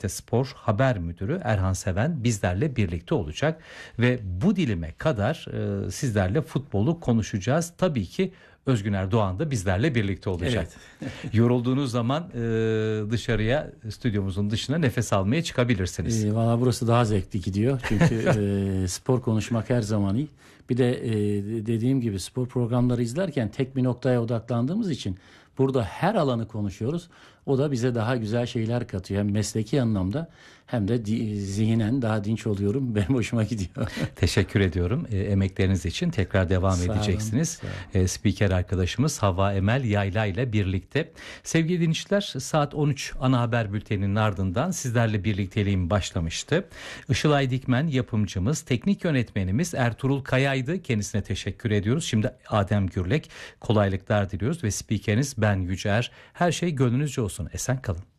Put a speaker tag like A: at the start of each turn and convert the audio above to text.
A: TRT Spor Haber Müdürü Erhan Seven bizlerle birlikte olacak ve bu dilime kadar sizlerle futbolu konuşacağız. Tabii ki Özgüner Doğan da bizlerle birlikte olacak.
B: Evet.
A: Yorulduğunuz zaman dışarıya, stüdyomuzun dışına nefes almaya çıkabilirsiniz.
B: Valla burası daha zevkli gidiyor. Çünkü spor konuşmak her zaman iyi. Bir de dediğim gibi spor programları izlerken tek bir noktaya odaklandığımız için burada her alanı konuşuyoruz. O da bize daha güzel şeyler katıyor. Hem mesleki anlamda hem de zihnen daha dinç oluyorum. Benim hoşuma gidiyor.
A: Teşekkür ediyorum. Emekleriniz için tekrar devam edeceksiniz. Spiker arkadaşımız Havva Emel Yayla ile birlikte. Sevgili dinleyiciler, saat 13 ana haber bülteninin ardından sizlerle birlikteliğim başlamıştı. Işılay Dikmen yapımcımız, teknik yönetmenimiz Ertuğrul Kaya'ydı. Kendisine teşekkür ediyoruz. Şimdi Adem Gürlek, kolaylıklar diliyoruz ve spikeriniz ben Yücer. Her şey gönlünüzce olsun. Esen kalın.